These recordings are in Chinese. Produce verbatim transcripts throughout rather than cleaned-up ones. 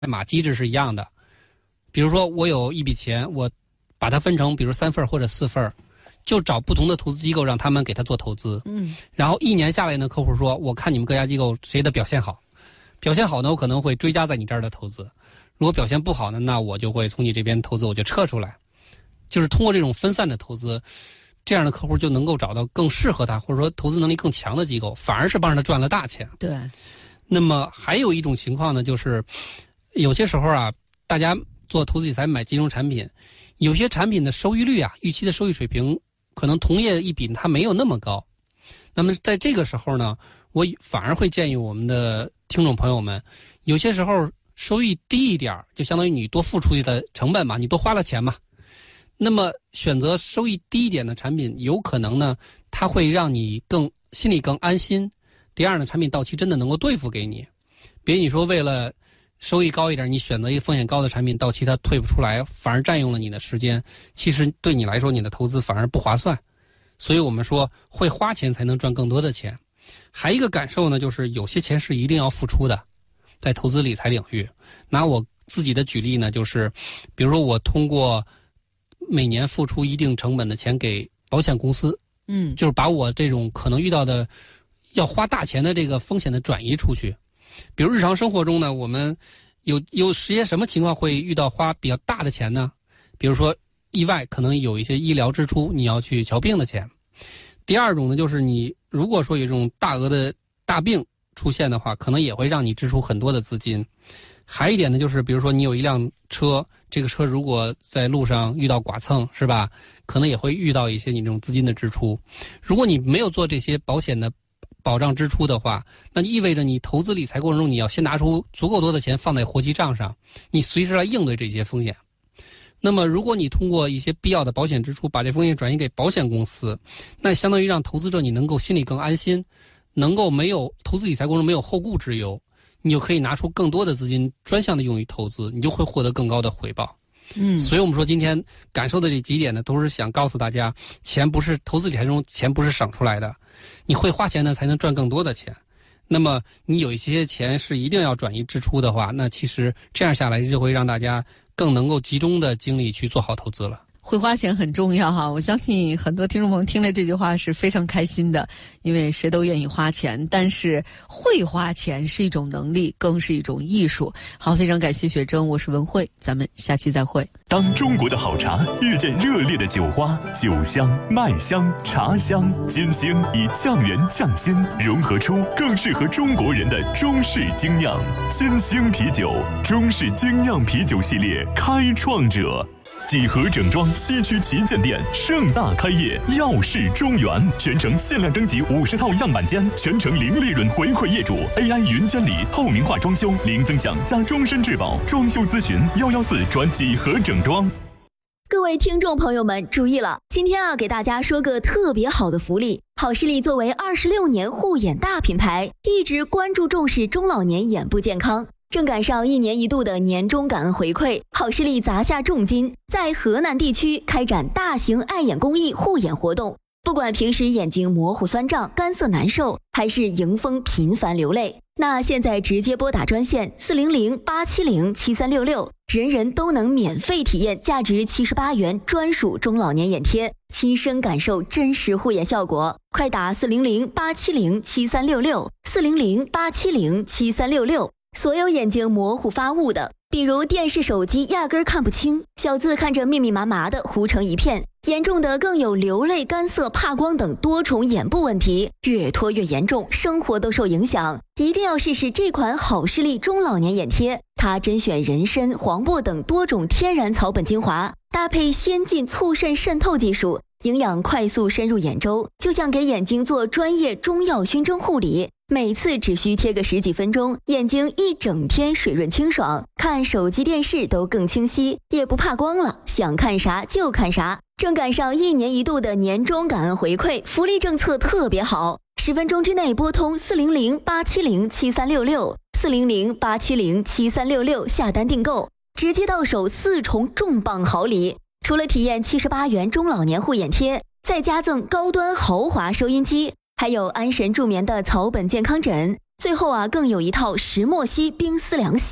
码机制是一样的。比如说我有一笔钱，我把它分成比如三份或者四份，就找不同的投资机构让他们给他做投资。 嗯， 然后一年下来呢，客户说我看你们各家机构谁的表现好，表现好呢我可能会追加在你这儿的投资，如果表现不好呢，那我就会从你这边投资我就撤出来。就是通过这种分散的投资，这样的客户就能够找到更适合他或者说投资能力更强的机构，反而是帮他赚了大钱。 对。 那么还有一种情况呢，就是有些时候啊，大家做投资理财买金融产品，有些产品的收益率啊，预期的收益水平可能同业一比它没有那么高。那么在这个时候呢，我反而会建议我们的听众朋友们，有些时候收益低一点，就相当于你多付出的成本嘛，你多花了钱嘛。那么选择收益低一点的产品，有可能呢，它会让你更心里更安心。第二呢，产品到期真的能够兑付给你，别你说为了收益高一点，你选择一个风险高的产品，到期它退不出来，反而占用了你的时间，其实对你来说你的投资反而不划算。所以我们说会花钱才能赚更多的钱。还一个感受呢，就是有些钱是一定要付出的，在投资理财领域。拿我自己的举例呢，就是比如说我通过每年付出一定成本的钱给保险公司， 嗯， 就是把我这种可能遇到的要花大钱的这个风险的转移出去。比如日常生活中呢，我们有有些什么情况会遇到花比较大的钱呢？比如说意外，可能有一些医疗支出，你要去瞧病的钱。第二种呢，就是你如果说有这种大额的大病出现的话，可能也会让你支出很多的资金。还一点呢，就是比如说你有一辆车，这个车如果在路上遇到剐蹭，是吧？可能也会遇到一些你这种资金的支出。如果你没有做这些保险的保障支出的话，那意味着你投资理财过程中，你要先拿出足够多的钱放在活期账上，你随时来应对这些风险。那么如果你通过一些必要的保险支出把这风险转移给保险公司，那相当于让投资者你能够心里更安心，能够没有投资理财过程中没有后顾之忧，你就可以拿出更多的资金专项的用于投资，你就会获得更高的回报。 嗯， 所以我们说今天感受的这几点呢，都是想告诉大家，钱不是投资理财中钱不是省出来的，你会花钱呢才能赚更多的钱。那么你有一些钱是一定要转移支出的话，那其实这样下来就会让大家更能够集中的精力去做好投资了。 会花钱很重要哈，我相信很多听众朋友听了这句话是非常开心的，因为谁都愿意花钱，但是会花钱是一种能力，更是一种艺术。好，非常感谢雪珍，我是文慧，咱们下期再会。 当中国的好茶遇见热烈的酒花，酒香、麦香、茶香，金星以匠人匠心融合出更适合中国人的中式精酿。金星啤酒，中式精酿啤酒系列开创者。几何整装西区旗舰店盛大开业，耀世中原全程限量征集五十套样板间，全程零利润回馈业主 ，A I 云监理，透明化装修，零增享加终身质保。装修咨询幺幺四转几何整装。 各位听众朋友们注意了，今天啊给大家说个特别好的福利。好视力作为二十六年护眼大品牌，一直关注重视中老年眼部健康。正赶上一年一度的年终感恩回馈，好视力砸下重金，在河南地区开展大型爱眼公益护眼活动。不管平时眼睛模糊酸胀、干涩难受，还是迎风频繁流泪，那现在直接拨打专线四零零八七零七三六六，人人都能免费体验价值七十八元专属中老年眼贴，亲身感受真实护眼效果。快打四零零八七零七三六六，四零零八七零七三六六。所有眼睛模糊发雾的，比如电视手机压根看不清，小字看着密密麻麻的糊成一片，严重的更有流泪、干涩、怕光等多重眼部问题，越拖越严重，生活都受影响。一定要试试这款好视力中老年眼贴，它甄选人参、黄柏等多种天然草本精华，搭配先进促渗渗透技术，营养快速深入眼周，就像给眼睛做专业中药熏蒸护理。每次只需贴个十几分钟，眼睛一整天水润清爽，看手机电视都更清晰，也不怕光了，想看啥就看啥。正赶上一年一度的年终感恩回馈，福利政策特别好，十分钟之内拨通四零零八七零七三六六，四零零八七零七三六六下单订购，直接到手四重重磅好礼。除了体验七十八元中老年护眼贴，再加赠高端豪华收音机，还有安神助眠的草本健康枕，最后啊更有一套石墨烯冰丝凉席，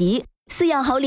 四样好礼